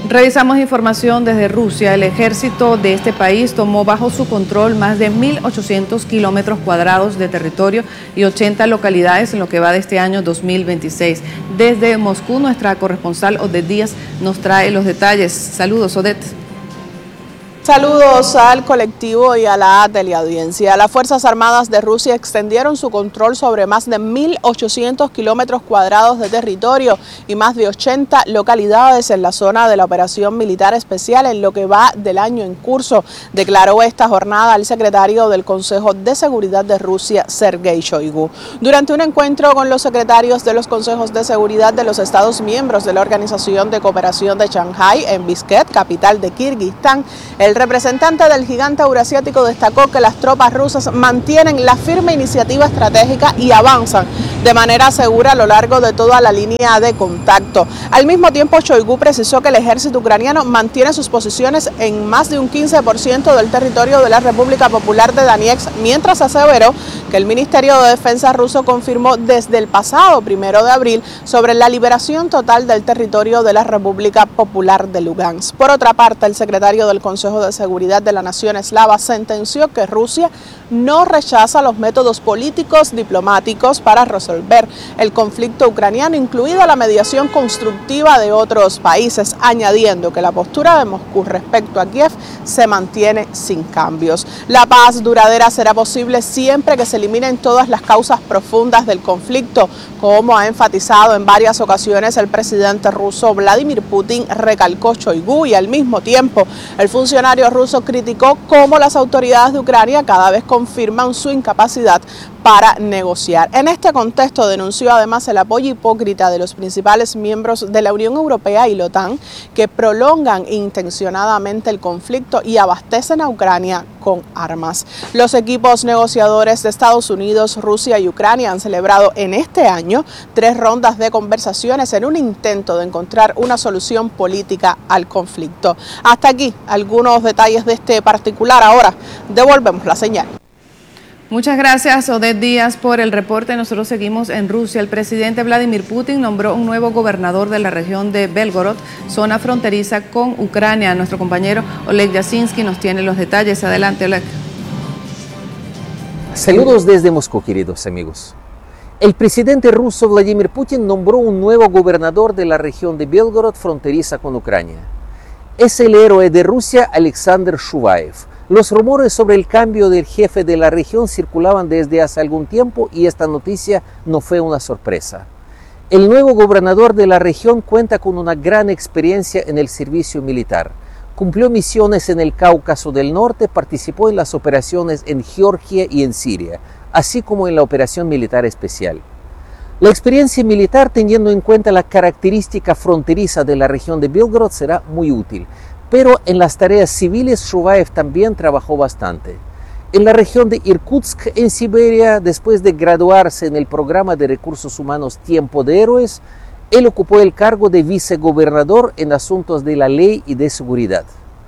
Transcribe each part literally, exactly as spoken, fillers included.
Revisamos información desde Rusia. El ejército de este país tomó bajo su control más de mil ochocientos kilómetros cuadrados de territorio y ochenta localidades en lo que va de este año dos mil veintiséis. Desde Moscú, nuestra corresponsal Odette Díaz nos trae los detalles. Saludos, Odette. Saludos al colectivo y a la teleaudiencia. Las Fuerzas Armadas de Rusia extendieron su control sobre más de mil ochocientos kilómetros cuadrados de territorio y más de ochenta localidades en la zona de la operación militar especial en lo que va del año en curso, declaró esta jornada el secretario del Consejo de Seguridad de Rusia, Sergei Shoigu. Durante un encuentro con los secretarios de los consejos de seguridad de los Estados miembros de la Organización de Cooperación de Shanghái en Bishkek, capital de Kirguistán, el representante del gigante eurasiático destacó que las tropas rusas mantienen la firme iniciativa estratégica y avanzan de manera segura a lo largo de toda la línea de contacto. Al mismo tiempo, Shoigu precisó que el ejército ucraniano mantiene sus posiciones en más de un quince por ciento del territorio de la República Popular de Donetsk, mientras aseveró que el Ministerio de Defensa ruso confirmó desde el pasado primero de abril sobre la liberación total del territorio de la República Popular de Lugansk. Por otra parte, el secretario del Consejo de Seguridad de la Nación Eslava sentenció que Rusia no rechaza los métodos políticos diplomáticos para resolver el conflicto ucraniano, incluida la mediación constructiva de otros países, añadiendo que la postura de Moscú respecto a Kiev se mantiene sin cambios. La paz duradera será posible siempre que se eliminen todas las causas profundas del conflicto, como ha enfatizado en varias ocasiones el presidente ruso Vladimir Putin, recalcó Shoigu, y al mismo tiempo el funcionario ruso criticó cómo las autoridades de Ucrania cada vez confirman su incapacidad para negociar. En este contexto denunció además el apoyo hipócrita de los principales miembros de la Unión Europea y la OTAN, que prolongan intencionadamente el conflicto y abastecen a Ucrania con armas. Los equipos negociadores de Estados Unidos, Rusia y Ucrania han celebrado en este año tres rondas de conversaciones en un intento de encontrar una solución política al conflicto. Hasta aquí algunos detalles de este particular. Ahora devolvemos la señal. Muchas gracias, Odette Díaz, por el reporte. Nosotros seguimos en Rusia. El presidente Vladimir Putin nombró un nuevo gobernador de la región de Belgorod, zona fronteriza con Ucrania. Nuestro compañero Oleg Yasinski nos tiene los detalles. Adelante, Oleg. Saludos desde Moscú, queridos amigos. El presidente ruso Vladimir Putin nombró un nuevo gobernador de la región de Belgorod, fronteriza con Ucrania. Es el héroe de Rusia, Alexander Shuvaev. Los rumores sobre el cambio del jefe de la región circulaban desde hace algún tiempo y esta noticia no fue una sorpresa. El nuevo gobernador de la región cuenta con una gran experiencia en el servicio militar. Cumplió misiones en el Cáucaso del Norte, participó en las operaciones en Georgia y en Siria, así como en la operación militar especial. La experiencia militar, teniendo en cuenta la característica fronteriza de la región de Belgorod, será muy útil. Pero en las tareas civiles Shuvaev también trabajó bastante. En la región de Irkutsk, en Siberia, después de graduarse en el programa de recursos humanos Tiempo de Héroes, él ocupó el cargo de vicegobernador en asuntos de la ley y de seguridad.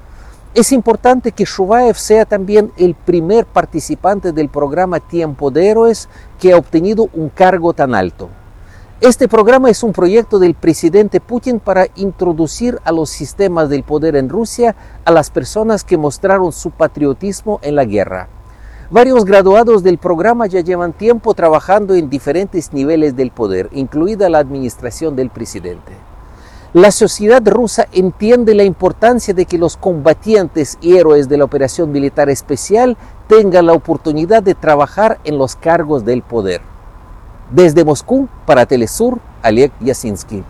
Es importante que Shuvaev sea también el primer participante del programa Tiempo de Héroes que ha obtenido un cargo tan alto. Este programa es un proyecto del presidente Putin para introducir a los sistemas del poder en Rusia a las personas que mostraron su patriotismo en la guerra. Varios graduados del programa ya llevan tiempo trabajando en diferentes niveles del poder, incluida la administración del presidente. La sociedad rusa entiende la importancia de que los combatientes y héroes de la operación militar especial tengan la oportunidad de trabajar en los cargos del poder. Desde Moscú, para Telesur, Oleg Yasinski.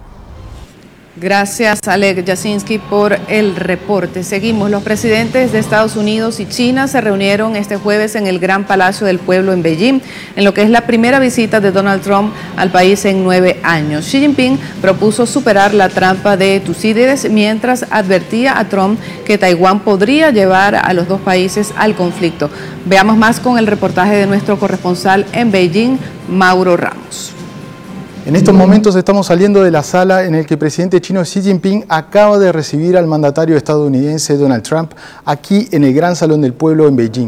Gracias, Oleg Yasinski, por el reporte. Seguimos. Los presidentes de Estados Unidos y China se reunieron este jueves en el Gran Palacio del Pueblo en Beijing, en lo que es la primera visita de Donald Trump al país en nueve años. Xi Jinping propuso superar la trampa de Tucídides, mientras advertía a Trump que Taiwán podría llevar a los dos países al conflicto. Veamos más con el reportaje de nuestro corresponsal en Beijing, Mauro Ramos. En estos momentos estamos saliendo de la sala en la que el presidente chino Xi Jinping acaba de recibir al mandatario estadounidense Donald Trump aquí en el Gran Salón del Pueblo en Beijing.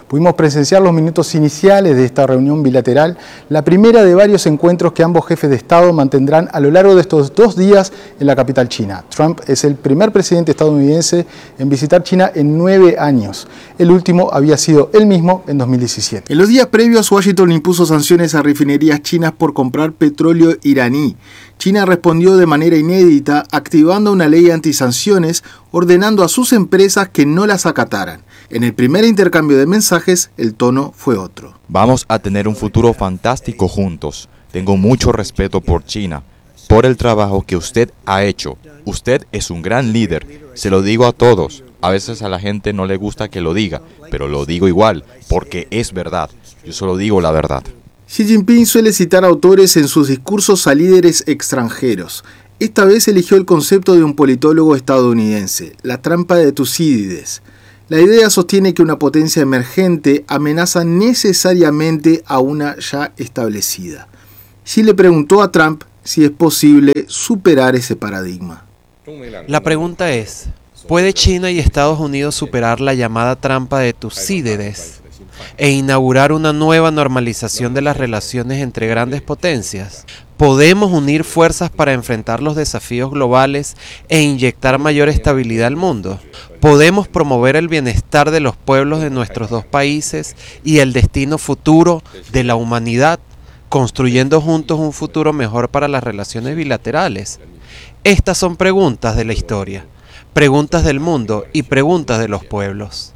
Pudimos presenciar los minutos iniciales de esta reunión bilateral, la primera de varios encuentros que ambos jefes de Estado mantendrán a lo largo de estos dos días en la capital china. Trump es el primer presidente estadounidense en visitar China en nueve años. El último había sido él mismo en dos mil diecisiete. En los días previos, Washington impuso sanciones a refinerías chinas por comprar petróleo iraní. China respondió de manera inédita, activando una ley antisanciones, ordenando a sus empresas que no las acataran. En el primer intercambio de mensajes, el tono fue otro. Vamos a tener un futuro fantástico juntos. Tengo mucho respeto por China, por el trabajo que usted ha hecho. Usted es un gran líder, se lo digo a todos. A veces a la gente no le gusta que lo diga, pero lo digo igual, porque es verdad. Yo solo digo la verdad. Xi Jinping suele citar autores en sus discursos a líderes extranjeros. Esta vez eligió el concepto de un politólogo estadounidense, la trampa de Tucídides. La idea sostiene que una potencia emergente amenaza necesariamente a una ya establecida. Xi le preguntó a Trump si es posible superar ese paradigma. La pregunta es, ¿puede China y Estados Unidos superar la llamada trampa de Tucídides e inaugurar una nueva normalización de las relaciones entre grandes potencias? ¿Podemos unir fuerzas para enfrentar los desafíos globales e inyectar mayor estabilidad al mundo? ¿Podemos promover el bienestar de los pueblos de nuestros dos países y el destino futuro de la humanidad, construyendo juntos un futuro mejor para las relaciones bilaterales? Estas son preguntas de la historia, preguntas del mundo y preguntas de los pueblos.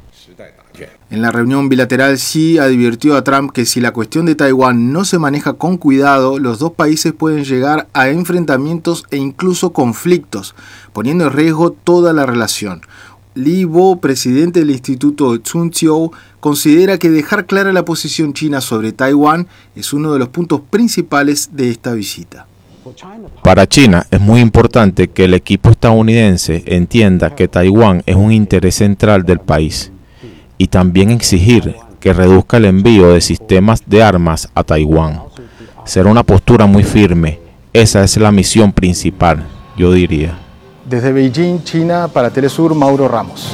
En la reunión bilateral, Xi advirtió a Trump que si la cuestión de Taiwán no se maneja con cuidado, los dos países pueden llegar a enfrentamientos e incluso conflictos, poniendo en riesgo toda la relación. Li Bo, presidente del Instituto Tsinghua, considera que dejar clara la posición china sobre Taiwán es uno de los puntos principales de esta visita. Para China es muy importante que el equipo estadounidense entienda que Taiwán es un interés central del país y también exigir que reduzca el envío de sistemas de armas a Taiwán. Será una postura muy firme. Esa es la misión principal, yo diría. Desde Beijing, China, para Telesur, Mauro Ramos.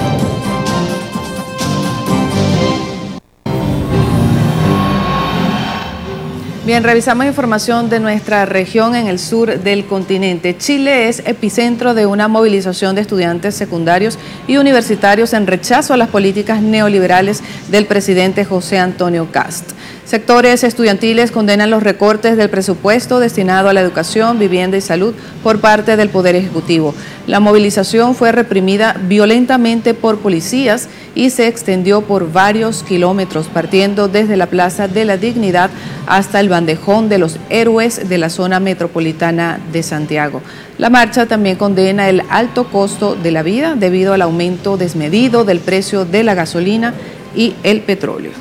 Bien, revisamos información de nuestra región en el sur del continente. Chile es epicentro de una movilización de estudiantes secundarios y universitarios en rechazo a las políticas neoliberales del presidente José Antonio Kast. Sectores estudiantiles condenan los recortes del presupuesto destinado a la educación, vivienda y salud por parte del Poder Ejecutivo. La movilización fue reprimida violentamente por policías y se extendió por varios kilómetros, partiendo desde la Plaza de la Dignidad hasta el Bandejón de los Héroes de la zona metropolitana de Santiago. La marcha también condena el alto costo de la vida debido al aumento desmedido del precio de la gasolina y el petróleo.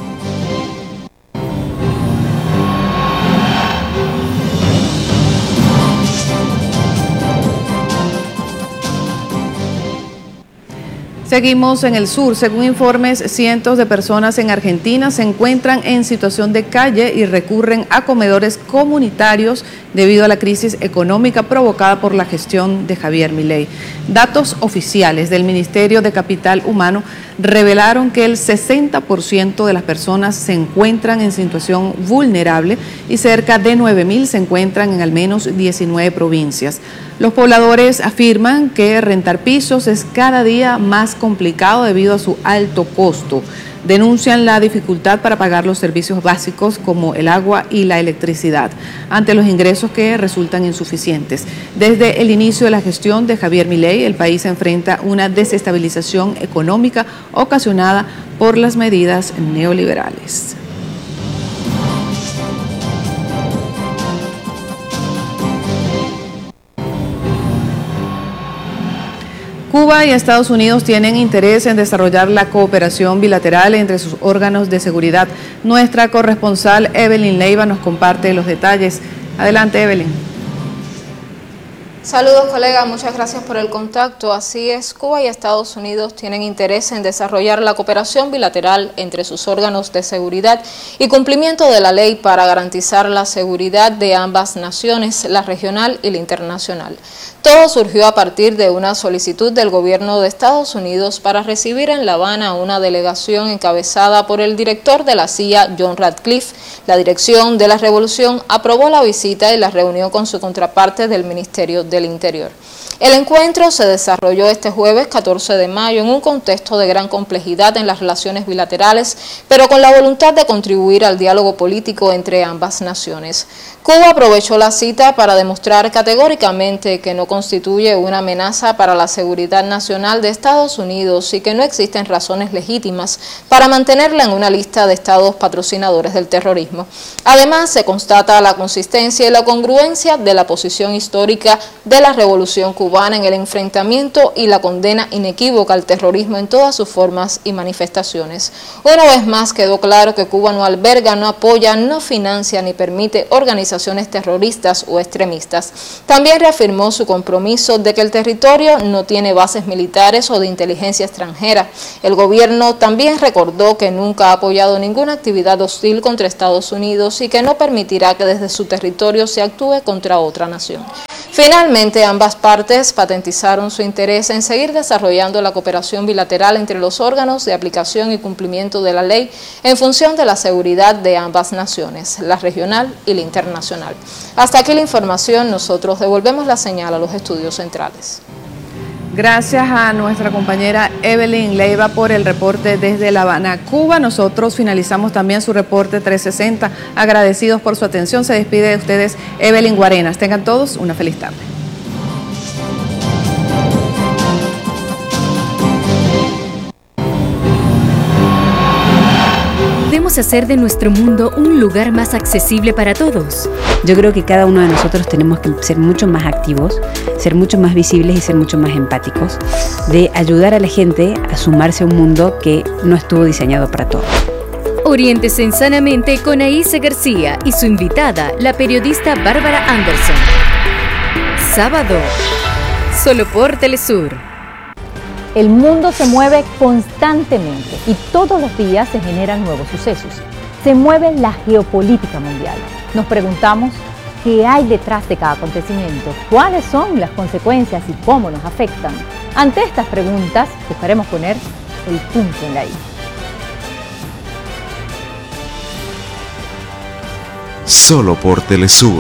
Seguimos en el sur. Según informes, cientos de personas en Argentina se encuentran en situación de calle y recurren a comedores comunitarios debido a la crisis económica provocada por la gestión de Javier Milei. Datos oficiales del Ministerio de Capital Humano revelaron que el sesenta por ciento de las personas se encuentran en situación vulnerable y cerca de nueve mil se encuentran en al menos diecinueve provincias. Los pobladores afirman que rentar pisos es cada día más complicado debido a su alto costo. Denuncian la dificultad para pagar los servicios básicos como el agua y la electricidad, ante los ingresos que resultan insuficientes. Desde el inicio de la gestión de Javier Milei, el país enfrenta una desestabilización económica ocasionada por las medidas neoliberales. Cuba y Estados Unidos tienen interés en desarrollar la cooperación bilateral entre sus órganos de seguridad. Nuestra corresponsal Evelyn Leiva nos comparte los detalles. Adelante, Evelyn. Saludos, colega, muchas gracias por el contacto. Así es, Cuba y Estados Unidos tienen interés en desarrollar la cooperación bilateral entre sus órganos de seguridad y cumplimiento de la ley para garantizar la seguridad de ambas naciones, la regional y la internacional. Todo surgió a partir de una solicitud del gobierno de Estados Unidos para recibir en La Habana una delegación encabezada por el director de la C I A, John Ratcliffe. La dirección de la Revolución aprobó la visita y la reunión con su contraparte del Ministerio del Interior. El encuentro se desarrolló este jueves catorce de mayo en un contexto de gran complejidad en las relaciones bilaterales, pero con la voluntad de contribuir al diálogo político entre ambas naciones. Cuba aprovechó la cita para demostrar categóricamente que no constituye una amenaza para la seguridad nacional de Estados Unidos y que no existen razones legítimas para mantenerla en una lista de estados patrocinadores del terrorismo. Además, se constata la consistencia y la congruencia de la posición histórica de la Revolución cubana en el enfrentamiento y la condena inequívoca al terrorismo en todas sus formas y manifestaciones. Una vez más quedó claro que Cuba no alberga, no apoya, no financia ni permite organizaciones terroristas o extremistas. También reafirmó su compromiso de que el territorio no tiene bases militares o de inteligencia extranjera. El gobierno también recordó que nunca ha apoyado ninguna actividad hostil contra Estados Unidos y que no permitirá que desde su territorio se actúe contra otra nación. Finalmente, ambas partes patentizaron su interés en seguir desarrollando la cooperación bilateral entre los órganos de aplicación y cumplimiento de la ley en función de la seguridad de ambas naciones, la regional y la internacional. Hasta aquí la información, nosotros devolvemos la señal a los estudios centrales. Gracias a nuestra compañera Evelyn Leiva por el reporte desde La Habana, Cuba. Nosotros finalizamos también su reporte trescientos sesenta. Agradecidos por su atención. Se despide de ustedes Evelyn Guarenas. Tengan todos una feliz tarde. Podemos hacer de nuestro mundo un lugar más accesible para todos. Yo creo que cada uno de nosotros tenemos que ser mucho más activos, ser mucho más visibles y ser mucho más empáticos, de ayudar a la gente a sumarse a un mundo que no estuvo diseñado para todos. Oriéntese en Sanamente con Aísa García y su invitada, la periodista Bárbara Anderson. Sábado, solo por Telesur. El mundo se mueve constantemente y todos los días se generan nuevos sucesos. Se mueve la geopolítica mundial. Nos preguntamos qué hay detrás de cada acontecimiento, cuáles son las consecuencias y cómo nos afectan. Ante estas preguntas, buscaremos poner el punto en la i. Solo por Telesur.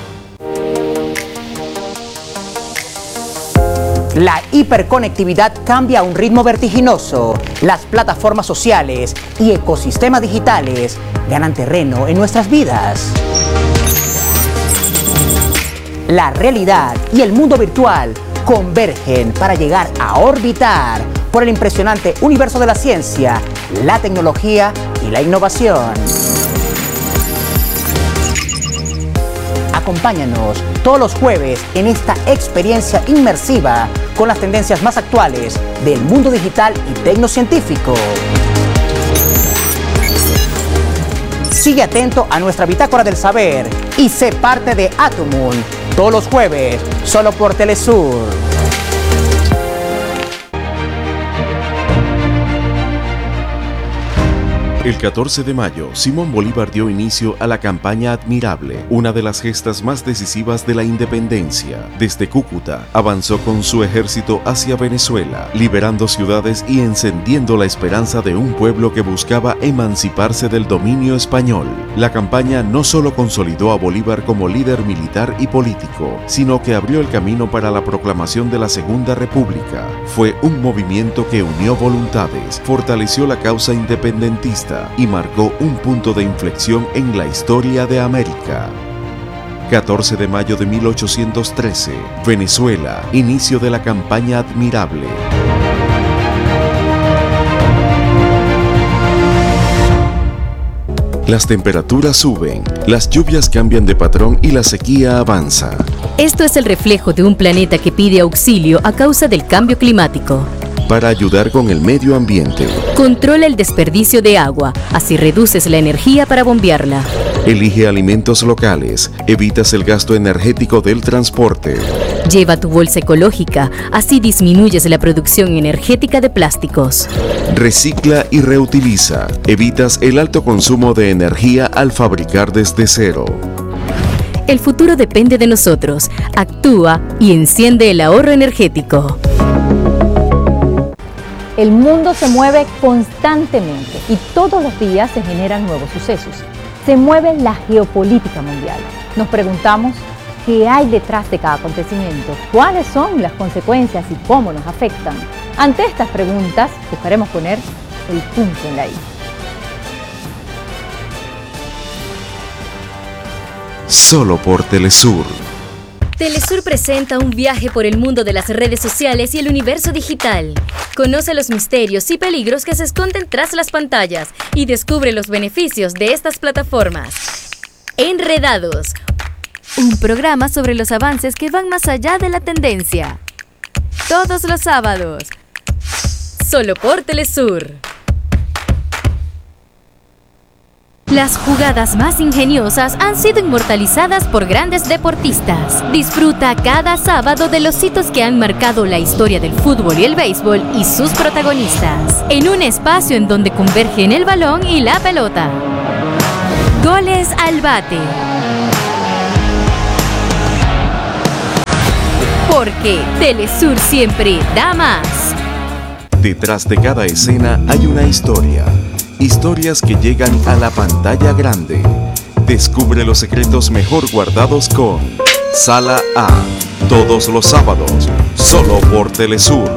La hiperconectividad cambia a un ritmo vertiginoso. Las plataformas sociales y ecosistemas digitales ganan terreno en nuestras vidas. La realidad y el mundo virtual convergen para llegar a orbitar por el impresionante universo de la ciencia, la tecnología y la innovación. Acompáñanos todos los jueves en esta experiencia inmersiva con las tendencias más actuales del mundo digital y tecnocientífico. Sigue atento a nuestra bitácora del saber y sé parte de Atomun todos los jueves, solo por Telesur. El catorce de mayo, Simón Bolívar dio inicio a la campaña Admirable, una de las gestas más decisivas de la independencia. Desde Cúcuta, avanzó con su ejército hacia Venezuela, liberando ciudades y encendiendo la esperanza de un pueblo que buscaba emanciparse del dominio español. La campaña no solo consolidó a Bolívar como líder militar y político, sino que abrió el camino para la proclamación de la Segunda República. Fue un movimiento que unió voluntades, fortaleció la causa independentista y marcó un punto de inflexión en la historia de América. catorce de mayo de mil ochocientos trece, Venezuela, inicio de la campaña Admirable. Las temperaturas suben, las lluvias cambian de patrón y la sequía avanza. Esto es el reflejo de un planeta que pide auxilio a causa del cambio climático. para ayudar con el medio ambiente. Controla el desperdicio de agua, así reduces la energía para bombearla. Elige alimentos locales, evitas el gasto energético del transporte. Lleva tu bolsa ecológica, así disminuyes la producción energética de plásticos. Recicla y reutiliza, evitas el alto consumo de energía al fabricar desde cero. El futuro depende de nosotros. Actúa y enciende el ahorro energético. El mundo se mueve constantemente y todos los días se generan nuevos sucesos. Se mueve la geopolítica mundial. Nos preguntamos qué hay detrás de cada acontecimiento, cuáles son las consecuencias y cómo nos afectan. Ante estas preguntas buscaremos poner el punto en la i. Solo por Telesur. Telesur presenta un viaje por el mundo de las redes sociales y el universo digital. Conoce los misterios y peligros que se esconden tras las pantallas y descubre los beneficios de estas plataformas. Enredados, un programa sobre los avances que van más allá de la tendencia. Todos los sábados, solo por Telesur. Las jugadas más ingeniosas han sido inmortalizadas por grandes deportistas. Disfruta cada sábado de los hitos que han marcado la historia del fútbol y el béisbol y sus protagonistas, en un espacio en donde convergen el balón y la pelota. Goles al bate. Porque Telesur siempre da más. Detrás de cada escena hay una historia. Historias que llegan a la pantalla grande. Descubre los secretos mejor guardados con Sala A. Todos los sábados, solo por Telesur.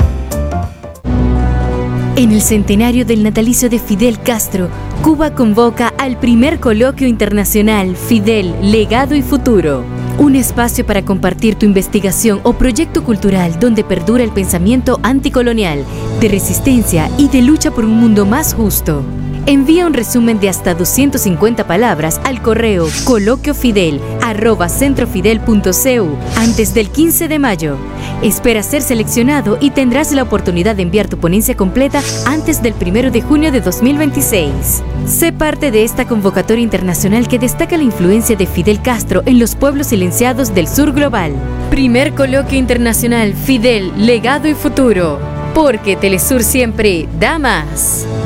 En el centenario del natalicio de Fidel Castro, Cuba convoca al primer coloquio internacional Fidel, Legado y Futuro. Un espacio para compartir tu investigación o proyecto cultural donde perdura el pensamiento anticolonial, de resistencia y de lucha por un mundo más justo. Envía un resumen de hasta doscientas cincuenta palabras al correo coloquiofidel arroba centrofidel punto c u antes del quince de mayo. Espera ser seleccionado y tendrás la oportunidad de enviar tu ponencia completa antes del primero de junio de dos mil veintiséis. Sé parte de esta convocatoria internacional que destaca la influencia de Fidel Castro en los pueblos silenciados del sur global. Primer coloquio internacional Fidel, Legado y Futuro. Porque Telesur siempre da más.